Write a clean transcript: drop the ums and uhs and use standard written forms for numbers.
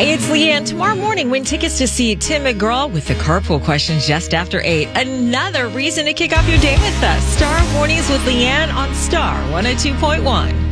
Hey, it's Leanne. Tomorrow morning, win tickets to see Tim McGraw with the Carpool Questions just after 8. Another reason to kick off your day with us. Star Mornings with Leanne on Star 102.1.